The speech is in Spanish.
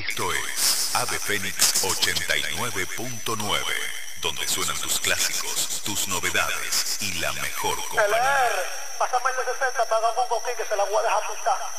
Esto es Ave Fénix 89.9, donde suenan tus clásicos, tus novedades y la mejor compañía. Pásame el de 60 para darme un boquín que se la voy a dejar asustar.